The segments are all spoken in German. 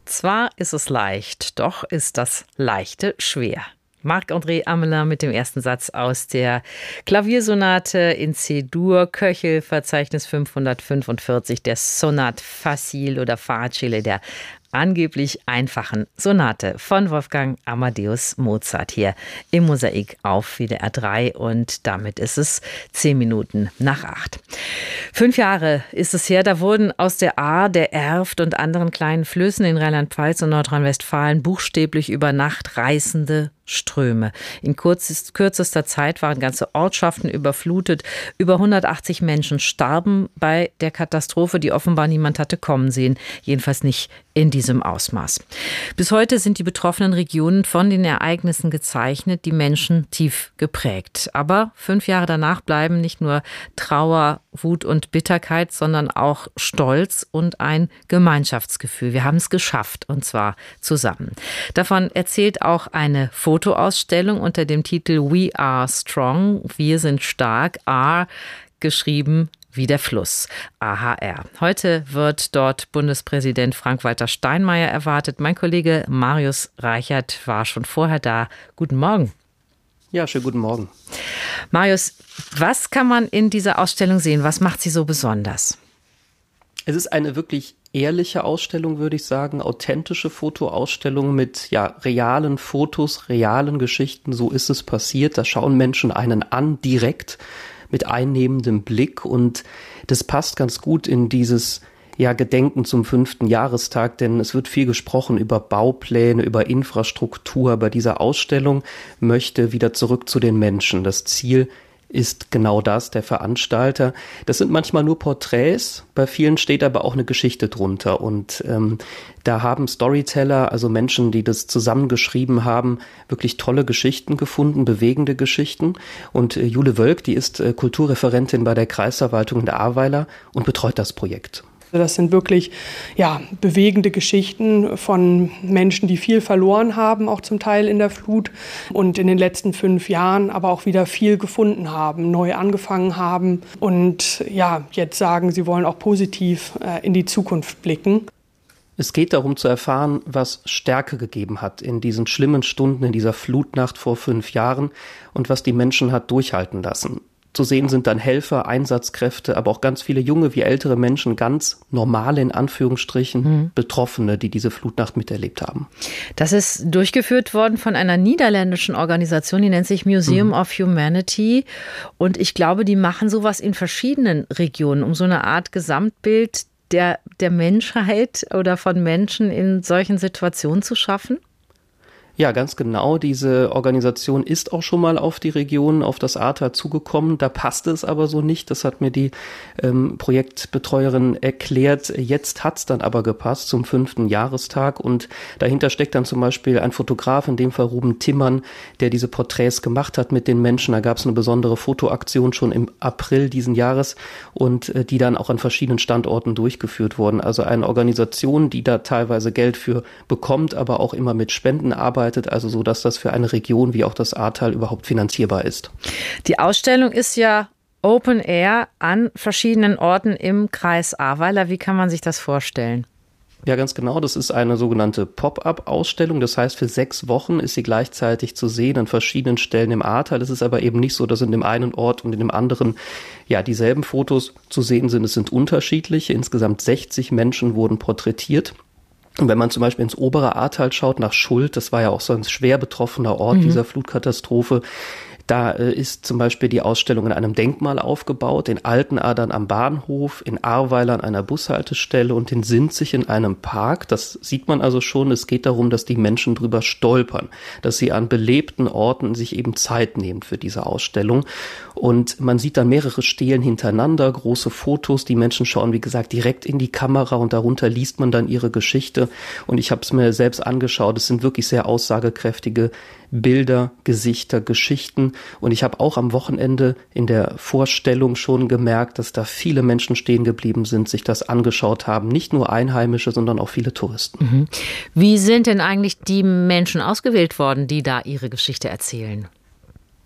Zwar ist es leicht, doch ist das Leichte schwer. Marc-André Amelin mit dem ersten Satz aus der Klaviersonate in C-Dur, Köchel, Verzeichnis 545, der Sonate Facile oder Facile, der angeblich einfachen Sonate von Wolfgang Amadeus Mozart hier im Mosaik auf WDR 3 und damit ist es 10 Minuten nach 8. 5 Jahre ist es her, da wurden aus der Ahr, der Erft und anderen kleinen Flüssen in Rheinland-Pfalz und Nordrhein-Westfalen buchstäblich über Nacht reißende Ströme. In kürzester Zeit waren ganze Ortschaften überflutet. Über 180 Menschen starben bei der Katastrophe, die offenbar niemand hatte kommen sehen. Jedenfalls nicht in diesem Ausmaß. Bis heute sind die betroffenen Regionen von den Ereignissen gezeichnet, die Menschen tief geprägt. Aber 5 Jahre danach bleiben nicht nur Trauer, Wut und Bitterkeit, sondern auch Stolz und ein Gemeinschaftsgefühl. Wir haben es geschafft, und zwar zusammen. Davon erzählt auch eine Fotoausstellung unter dem Titel We Are Strong, wir sind stark, R geschrieben wie der Fluss, AHR. Heute wird dort Bundespräsident Frank-Walter Steinmeier erwartet. Mein Kollege Marius Reichert war schon vorher da. Guten Morgen. Ja, schönen guten Morgen. Marius, was kann man in dieser Ausstellung sehen? Was macht sie so besonders? Es ist eine wirklich ehrliche Ausstellung, würde ich sagen, authentische Fotoausstellung mit realen Fotos, realen Geschichten. So ist es passiert. Da schauen Menschen einen an, direkt mit einnehmendem Blick. Und das passt ganz gut in dieses Gedenken zum 5. Jahrestag, denn es wird viel gesprochen über Baupläne, über Infrastruktur. Bei dieser Ausstellung möchte wieder zurück zu den Menschen. Das Ziel ist genau das, der Veranstalter. Das sind manchmal nur Porträts, bei vielen steht aber auch eine Geschichte drunter. Und da haben Storyteller, also Menschen, die das zusammengeschrieben haben, wirklich tolle Geschichten gefunden, bewegende Geschichten. Und Jule Wölk, die ist Kulturreferentin bei der Kreisverwaltung in der Ahrweiler und betreut das Projekt. Das sind wirklich bewegende Geschichten von Menschen, die viel verloren haben, auch zum Teil in der Flut und in den letzten 5 Jahren aber auch wieder viel gefunden haben, neu angefangen haben und jetzt sagen, sie wollen auch positiv in die Zukunft blicken. Es geht darum zu erfahren, was Stärke gegeben hat in diesen schlimmen Stunden, in dieser Flutnacht vor 5 Jahren und was die Menschen hat durchhalten lassen. Zu sehen sind dann Helfer, Einsatzkräfte, aber auch ganz viele junge wie ältere Menschen, ganz normale in Anführungsstrichen, Betroffene, die diese Flutnacht miterlebt haben. Das ist durchgeführt worden von einer niederländischen Organisation, die nennt sich Museum of Humanity. Und ich glaube, die machen sowas in verschiedenen Regionen, um so eine Art Gesamtbild der Menschheit oder von Menschen in solchen Situationen zu schaffen. Ja, ganz genau. Diese Organisation ist auch schon mal auf die Region, auf das Ahrtal zugekommen. Da passte es aber so nicht. Das hat mir die Projektbetreuerin erklärt. Jetzt hat's dann aber gepasst zum 5. Jahrestag. Und dahinter steckt dann zum Beispiel ein Fotograf, in dem Fall Ruben Timmern, der diese Porträts gemacht hat mit den Menschen. Da gab es eine besondere Fotoaktion schon im April diesen Jahres und die dann auch an verschiedenen Standorten durchgeführt wurden. Also eine Organisation, die da teilweise Geld für bekommt, aber auch immer mit Spenden arbeitet. Also so, dass das für eine Region wie auch das Ahrtal überhaupt finanzierbar ist. Die Ausstellung ist ja Open Air an verschiedenen Orten im Kreis Ahrweiler. Wie kann man sich das vorstellen? Ja, ganz genau. Das ist eine sogenannte Pop-up-Ausstellung. Das heißt, für 6 Wochen ist sie gleichzeitig zu sehen an verschiedenen Stellen im Ahrtal. Es ist aber eben nicht so, dass in dem einen Ort und in dem anderen dieselben Fotos zu sehen sind. Es sind unterschiedliche. Insgesamt 60 Menschen wurden porträtiert. Und wenn man zum Beispiel ins obere Ahrtal schaut, nach Schuld, das war ja auch so ein schwer betroffener Ort dieser Flutkatastrophe, da ist zum Beispiel die Ausstellung in einem Denkmal aufgebaut, in Altenadern am Bahnhof, in Ahrweiler an einer Bushaltestelle und in Sinzig in einem Park. Das sieht man also schon. Es geht darum, dass die Menschen drüber stolpern, dass sie an belebten Orten sich eben Zeit nehmen für diese Ausstellung. Und man sieht dann mehrere Stelen hintereinander, große Fotos. Die Menschen schauen, wie gesagt, direkt in die Kamera und darunter liest man dann ihre Geschichte. Und ich habe es mir selbst angeschaut. Es sind wirklich sehr aussagekräftige Bilder, Gesichter, Geschichten. Und ich habe auch am Wochenende in der Vorstellung schon gemerkt, dass da viele Menschen stehen geblieben sind, sich das angeschaut haben. Nicht nur Einheimische, sondern auch viele Touristen. Wie sind denn eigentlich die Menschen ausgewählt worden, die da ihre Geschichte erzählen?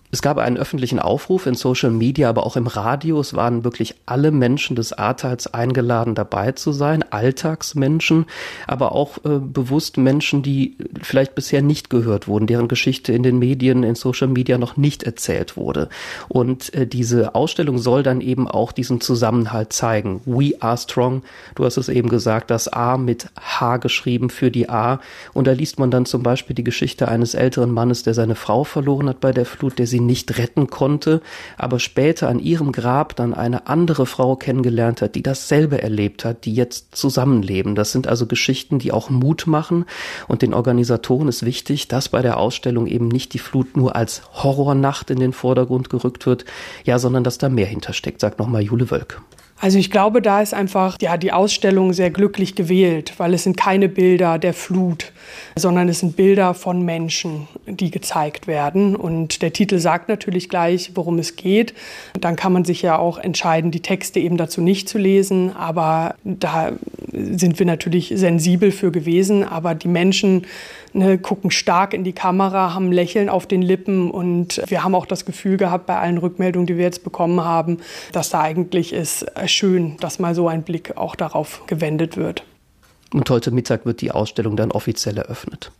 Es gab einen öffentlichen Aufruf in Social Media, aber auch im Radio. Es waren wirklich alle Menschen des Ahrtals eingeladen, dabei zu sein. Alltagsmenschen, aber auch bewusst Menschen, die vielleicht bisher nicht gehört wurden, deren Geschichte in den Medien, in Social Media noch nicht erzählt wurde. Und diese Ausstellung soll dann eben auch diesen Zusammenhalt zeigen. We are strong. Du hast es eben gesagt, das A mit H geschrieben für die A. Und da liest man dann zum Beispiel die Geschichte eines älteren Mannes, der seine Frau verloren hat bei der Flut, der sie nicht retten konnte, aber später an ihrem Grab dann eine andere Frau kennengelernt hat, die dasselbe erlebt hat, die jetzt zusammenleben. Das sind also Geschichten, die auch Mut machen, und den Organisatoren ist wichtig, dass bei der Ausstellung eben nicht die Flut nur als Horrornacht in den Vordergrund gerückt wird, ja, sondern dass da mehr hintersteckt, sagt nochmal Jule Wölk. Also ich glaube, da ist einfach die Ausstellung sehr glücklich gewählt, weil es sind keine Bilder der Flut, sondern es sind Bilder von Menschen, die gezeigt werden. Und der Titel sagt natürlich gleich, worum es geht. Dann kann man sich ja auch entscheiden, die Texte eben dazu nicht zu lesen. Aber da sind wir natürlich sensibel für gewesen. Aber die Menschen gucken stark in die Kamera, haben ein Lächeln auf den Lippen. Und wir haben auch das Gefühl gehabt bei allen Rückmeldungen, die wir jetzt bekommen haben, dass da eigentlich ist schön, dass mal so ein Blick auch darauf gewendet wird. Und heute Mittag wird die Ausstellung dann offiziell eröffnet.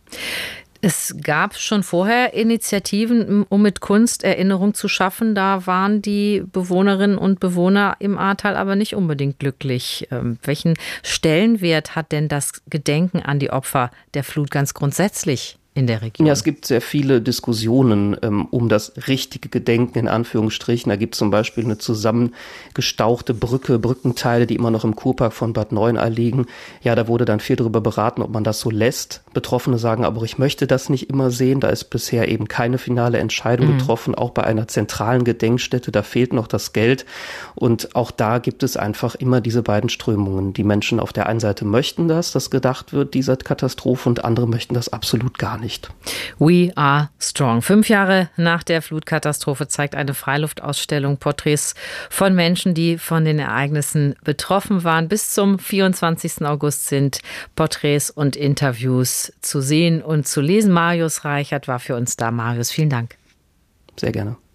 Es gab schon vorher Initiativen, um mit Kunst Erinnerung zu schaffen. Da waren die Bewohnerinnen und Bewohner im Ahrtal aber nicht unbedingt glücklich. Welchen Stellenwert hat denn das Gedenken an die Opfer der Flut ganz grundsätzlich in der Region? Ja, es gibt sehr viele Diskussionen um das richtige Gedenken in Anführungsstrichen. Da gibt es zum Beispiel eine zusammengestauchte Brückenteile, die immer noch im Kurpark von Bad Neuenahr liegen. Ja, da wurde dann viel darüber beraten, ob man das so lässt. Betroffene sagen aber, ich möchte das nicht immer sehen. Da ist bisher eben keine finale Entscheidung getroffen. Auch bei einer zentralen Gedenkstätte, da fehlt noch das Geld. Und auch da gibt es einfach immer diese beiden Strömungen. Die Menschen auf der einen Seite möchten dass gedacht wird, dieser Katastrophe, und andere möchten das absolut gar nicht. We are strong. 5 Jahre nach der Flutkatastrophe zeigt eine Freiluftausstellung Porträts von Menschen, die von den Ereignissen betroffen waren. Bis zum 24. August sind Porträts und Interviews zu sehen und zu lesen. Marius Reichert war für uns da. Marius, vielen Dank. Sehr gerne.